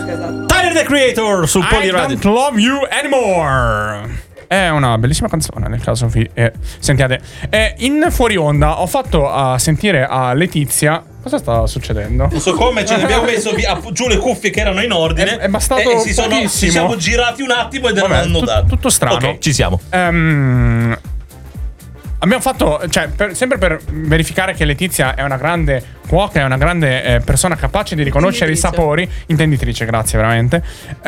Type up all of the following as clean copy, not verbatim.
Tyler the Creator su Poly I Radio. Don't Love You Anymore. È una bellissima canzone, nel caso sentiate. In fuori onda ho fatto sentire a Letizia. Cosa sta succedendo? Non so come, ce ne abbiamo messo giù le cuffie che erano in ordine. È bastato ci siamo girati un attimo ed erano annodati. Tutto strano. Ok, ci siamo. Abbiamo fatto, cioè, sempre per verificare che Letizia è una grande cuoca, è una grande persona capace di riconoscere i sapori. Intenditrice, grazie veramente.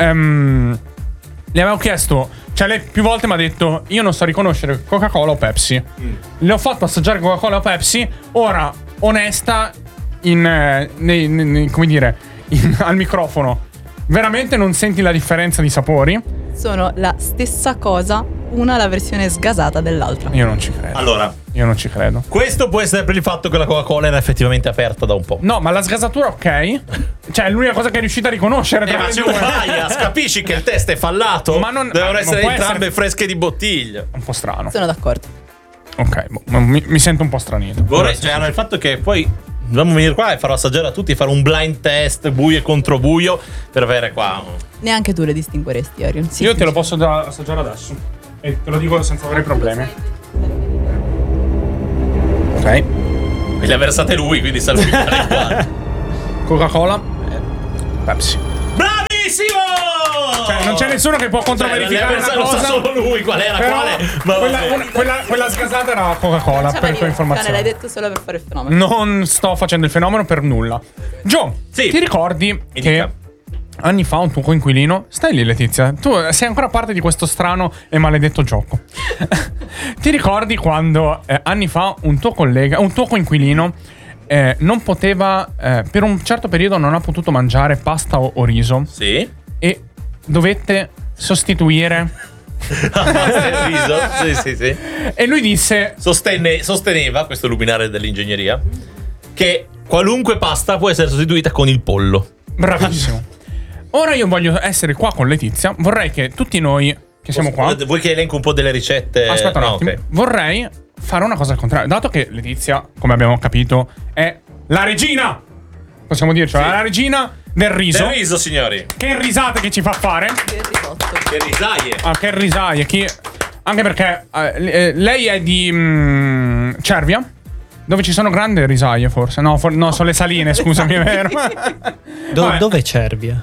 Le avevo chiesto, cioè lei più volte mi ha detto: io non so riconoscere Coca-Cola o Pepsi. Le ho fatto assaggiare Coca-Cola o Pepsi. Ora, onesta, come dire, al microfono, veramente non senti la differenza di sapori? Sono la stessa cosa, una la versione sgasata dell'altra. Io non ci credo. Allora, io non ci credo. questo può essere per il fatto che la Coca-Cola era effettivamente aperta da un po'. No, ma la sgasatura ok. Cioè è l'unica cosa che è riuscita a riconoscere tra Ma le c'è due. un bias, capisci che il test è fallato? Ma non- devono ma essere non può entrambe essere- fresche di bottiglia. Un po' strano. Sono d'accordo. Ok, ma mi sento un po' stranito. Cioè, il fatto che poi dobbiamo venire qua e farò assaggiare a tutti, fare un blind test buio e contro buio per avere qua. Neanche tu le distingueresti, Orion. Sì, Io te lo posso assaggiare adesso. E te lo dico senza avere problemi. Ok. E le ha versate lui, quindi sa lui fare qua. Coca-Cola. Pepsi. Bravissimo! Cioè, non c'è nessuno che può controverificare una lo sa cosa. solo lui qual era Però quale. Ma quella sgasata era Coca-Cola, per tua informazione. L'hai detto solo per fare il fenomeno. Non sto facendo il fenomeno per nulla. Gio, Sì. ti ricordi che dica. anni fa un tuo coinquilino... Stai lì, Letizia. Tu sei ancora parte di questo strano e maledetto gioco. Ti ricordi quando anni fa un tuo collega, un tuo coinquilino non poteva... per un certo periodo non ha potuto mangiare pasta o riso Sì. e dovette sostituire... Il riso. Sì. E lui disse... Sosteneva, questo luminare dell'ingegneria, che qualunque pasta può essere sostituita con il pollo. Bravissimo. Ora io voglio essere qua con Letizia. Vorrei che tutti noi che siamo qua... Vuoi che elenco un po' delle ricette? Aspetta un No, attimo. ok. Vorrei fare una cosa al contrario. Dato che Letizia, come abbiamo capito, è la regina, possiamo dircelo, Sì. la regina del riso. Del riso, signori. Che risate che ci fa fare. Che risotto. Che risaie. Che risaie. Anche perché lei è di Cervia, dove ci sono grandi risaie forse. No, sono le saline, scusami, è vero. Vabbè. Dov'è Cervia?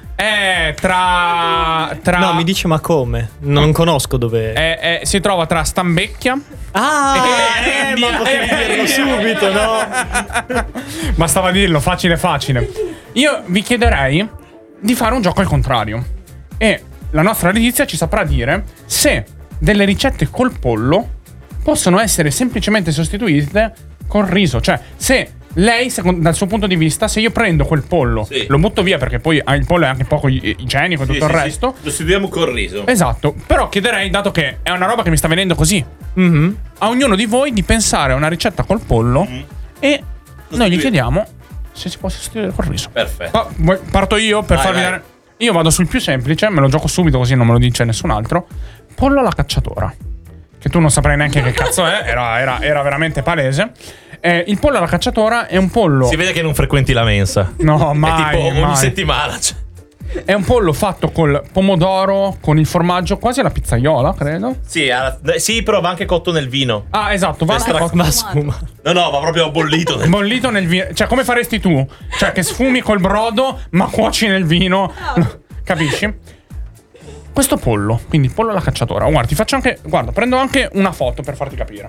Tra No, mi dice ma come? Non conosco dove. si trova tra Stambecchia. Ma potevi dirlo subito, no? Bastava dirlo, facile. Io vi chiederei di fare un gioco al contrario. E la nostra Letizia ci saprà dire se delle ricette col pollo possono essere semplicemente sostituite col riso. Cioè, se lei, dal suo punto di vista, se io prendo quel pollo, Sì. lo butto via perché poi il pollo è anche poco igienico e tutto il resto. Lo studiamo col riso. Esatto, però chiederei, dato che è una roba che mi sta venendo così, a ognuno di voi di pensare a una ricetta col pollo e noi gli chiediamo se si può sostituire col riso. Perfetto. Parto io per farvi vai. dare... Io vado sul più semplice, me lo gioco subito così non me lo dice nessun altro. Pollo alla cacciatora. Che tu non saprai neanche che cazzo è, era veramente palese. Il pollo alla cacciatora è un pollo... Si vede che non frequenti la mensa. No, mai, È tipo ogni mai. settimana. Cioè. È un pollo fatto col pomodoro, con il formaggio, quasi alla pizzaiola, credo. Sì, però va anche cotto nel vino. Ah, esatto, va anche cotto. Ma sfuma. No, va proprio bollito. Bollito nel vino. Cioè, come faresti tu? Cioè, che sfumi col brodo, ma cuoci nel vino. Capisci? Questo pollo, quindi pollo alla cacciatora. Guarda, ti faccio anche... Guarda, prendo anche una foto per farti capire.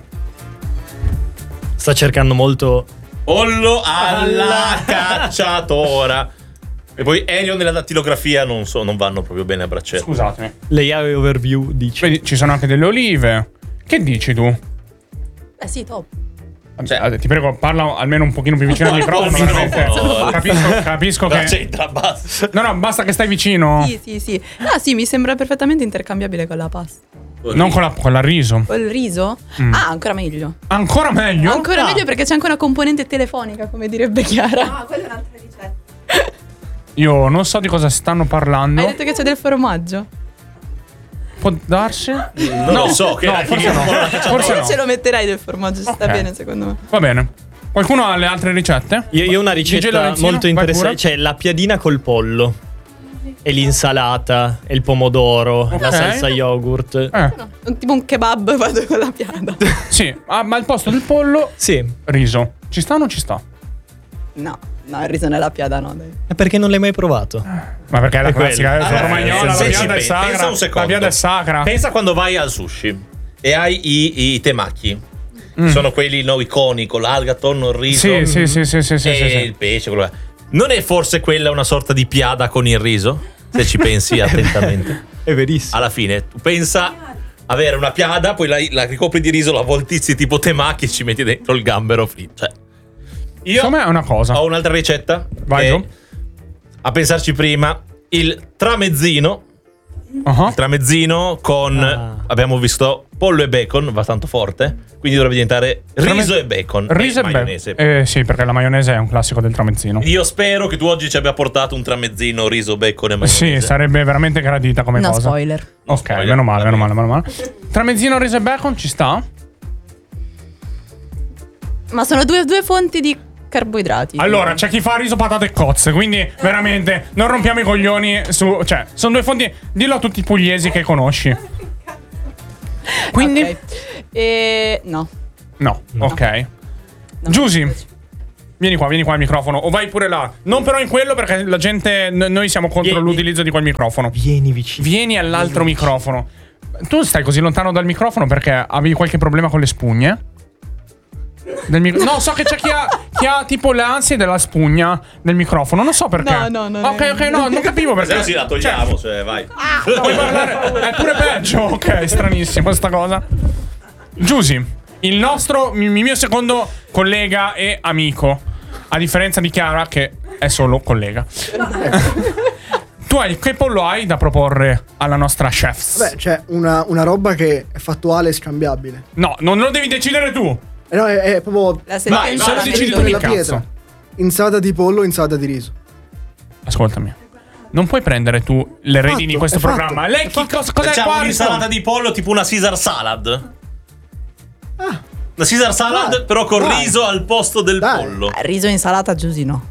Sta cercando molto. Pollo alla cacciatora. E poi Elio nella dattilografia non vanno proprio bene a braccetto. Scusatemi. Layout overview dice. Vedi, ci sono anche delle olive. Che dici tu? Sì, top. Cioè, Ti prego, parla almeno un pochino più vicino al microfono. Al Veramente. microfono. Capisco la che... c'entra, basta. No, basta che stai vicino. Sì. Ah, sì, mi sembra perfettamente intercambiabile con la pasta. Non con la riso. Col riso? Ah, ancora meglio. Ancora meglio? Ancora meglio perché c'è anche una componente telefonica, come direbbe Chiara. Ah, quella è un'altra ricetta. Io non so di cosa stanno parlando. Hai detto che c'è del formaggio? Può darsi? Non lo so, che forse no. Forse no. Ce lo metterai del formaggio, sta Ok. bene secondo me. Va bene. Qualcuno ha le altre ricette? Io ho una DJ ricetta Lorenzino, molto vai interessante. pure. Cioè, la piadina col pollo. e l'insalata, e il pomodoro, la salsa yogurt. Tipo un kebab vado con la piada. Sì, ma al posto del pollo, Sì. riso. Ci sta o non ci sta? No, il riso nella piada no, dai. È perché non l'hai mai provato? Ma perché è la È classica, quello. è romagnola, la se ci piada è pensa sacra. un secondo. La piada è sacra. Pensa quando vai al sushi e hai i temaki. Sono quelli iconi con l'alga, tonno, il riso Sì. e il pesce. Quello là. Non è forse quella una sorta di piada con il riso? Se ci pensi attentamente. È verissimo. Alla fine, tu pensa avere una piada, poi la ricopri di riso, la voltizzi tipo temaki e ci metti dentro il gambero fritto. Cioè, io Secondo me è una cosa. ho un'altra ricetta. Vai, che, Gio. a pensarci prima, il tramezzino. Uh-huh. Il tramezzino con abbiamo visto pollo e bacon, va tanto forte, quindi dovrebbe diventare riso e bacon. Riso e maionese. Sì, perché la maionese è un classico del tramezzino. Io spero che tu oggi ci abbia portato un tramezzino, riso, bacon e maionese. Sì, sarebbe veramente gradita come No cosa. spoiler. Ok, spoiler, meno male. va bene. Tramezzino, riso e bacon ci sta? Ma sono due fonti di carboidrati. Allora, c'è chi fa riso, patate e cozze, quindi veramente non rompiamo i coglioni su... Cioè, sono due fonti... Dillo a tutti i pugliesi che conosci. Quindi? Ok. No. No, ok. No. Giusy, vieni qua al microfono. O vai pure là. Non però in quello perché la gente... Noi siamo contro Vieni. l'utilizzo di quel microfono. Vieni vicino. Vieni all'altro microfono. Tu stai così lontano dal microfono perché avevi qualche problema con le spugne? No, so che c'è chi ha tipo le ansie della spugna del microfono. Non so perché. No. Ok, no, non capivo perché. Se così la togliamo, cioè, vai. Puoi parlare. È pure peggio. Ok, stranissimo sta cosa. Giusy, il mio secondo collega e amico. A differenza di Chiara, che è solo collega. Che pollo hai da proporre alla nostra chef? Beh, c'è una roba che è fattuale e scambiabile. No, non lo devi decidere tu. No, è proprio La Vai, Solo vai, decidi tu, della cazzo. pietra. Insalata di pollo, insalata di riso. Ascoltami. Non puoi prendere tu le redini di fatto, questo è fatto, programma. Lei è chi fatto. cos'è Facciamo qua? un'insalata di pollo tipo una Caesar salad. Una Caesar salad Dai, però con dai. riso al posto del Dai. pollo. riso e insalata, Giusy no.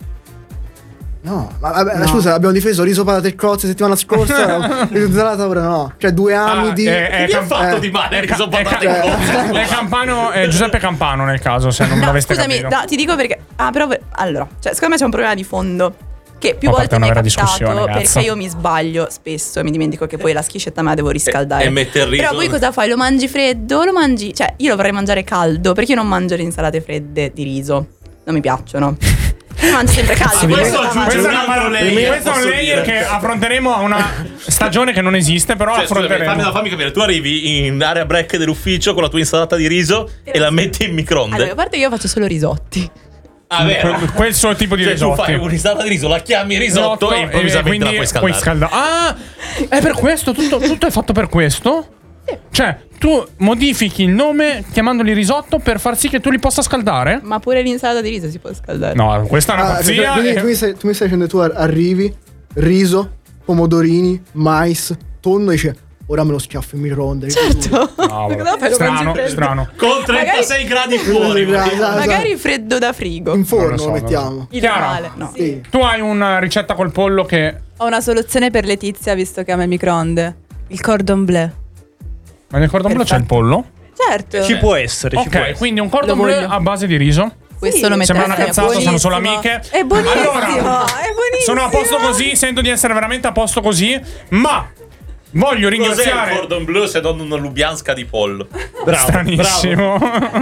No, ma vabbè, scusa, abbiamo difeso riso, patate e cozze settimana scorsa. Riso insalata ora no. Cioè, 2 anni di. Che vi ha fatto di male riso patate e cozze? È Campano, è Giuseppe Campano nel caso, se non l'aveste Scusami, capito. ti dico perché. Però. Allora, cioè, secondo me c'è un problema di fondo. Che più A volte parte mi è una vera capitato discussione, perché cazzo. io mi sbaglio spesso e mi dimentico che poi la schiscetta me la devo riscaldare. E mette il riso. Però poi cosa fai? Lo mangi freddo? Lo mangi. Cioè, io lo vorrei mangiare caldo perché io non mangio le insalate fredde di riso. Non mi piacciono. Io mangio sempre caldo. Questo aggiunge Questa un è altro una, layer, questo è un posso layer dire. che affronteremo a una stagione che non esiste, però Cioè, scusami, affronteremo. fammi capire, tu arrivi in area break dell'ufficio con la tua insalata di riso e la metti in microonde. Allora, a parte che io faccio solo risotti. Ah, vero? Quel suo tipo di Cioè, tu risotti. fai un'insalata di riso, la chiami risotto e improvvisamente la puoi scaldare. Ah, è per questo? Tutto è fatto per questo? Cioè, tu modifichi il nome chiamandoli risotto per far sì che tu li possa scaldare? Ma pure l'insalata di riso si può scaldare. No, questa è una pazzia. Quindi tu mi stai dicendo, tu arrivi, riso, pomodorini, mais, tonno e dici, ora me lo schiaffo in microonde. Certo. No, vabbè. Cosa fai? Lo Strano, mangi freddo? strano. Con 36 gradi fuori. Magari freddo da frigo. In forno Non lo so, lo mettiamo. Ideale. No. Sì. Tu hai una ricetta col pollo che... Ho una soluzione per Letizia, visto che ama il microonde. Il cordon bleu. Ma nel cordon bleu c'è il pollo? Certo. Ci può essere, ci può Ok, essere. quindi un cordon Lo bleu voglio. a base di riso. Questo lo Sembra una metteresti cazzata, sono solo buonissimo. amiche. È buonissimo, Allora, è buonissimo. sono a posto così, sento di essere veramente a posto così, ma voglio Cos'è il ringraziare... cordon bleu se non una lubianska di pollo? Bravo, Stranissimo.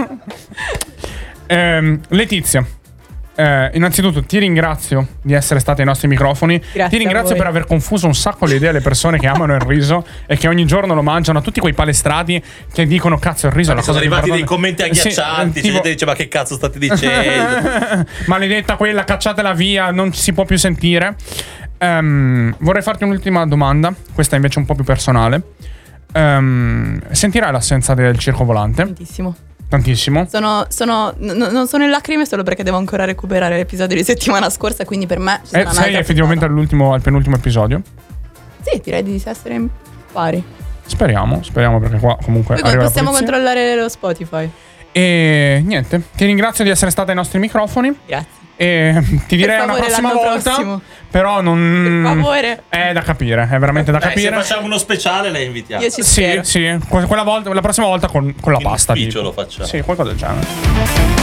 Letizia, innanzitutto ti ringrazio di essere stata ai nostri microfoni. Grazie Ti ringrazio a voi. per aver confuso un sacco le idee alle persone che amano il riso e che ogni giorno lo mangiano, a tutti quei palestrati che dicono cazzo il riso è la Sono cosa più arrivati dei importante". commenti agghiaccianti. Sì, C'è tipo, gente che dice: ma che cazzo state dicendo? maledetta quella, cacciatela via, non si può più sentire. Vorrei farti un'ultima domanda, questa invece è un po' più personale. Sentirai l'assenza del circo volante? Tantissimo. Tantissimo. Non sono in lacrime solo perché devo ancora recuperare l'episodio di settimana scorsa, quindi per me ci sarà Sei un'altra effettivamente puntata. al penultimo episodio? Sì, direi di essere in pari. Speriamo perché qua comunque Poi arriva la possiamo polizia. controllare lo Spotify. E niente, ti ringrazio di essere stata ai nostri microfoni Grazie. e ti direi Per una favore, prossima l'anno volta prossimo. Però non. Per favore. È da capire, è veramente da Se capire. facciamo uno speciale, la invitiamo. Io ci Sì, spero. sì. La prossima volta con la pasta. Con la In pasta. ufficio tipo. lo facciamo. Sì, qualcosa del genere.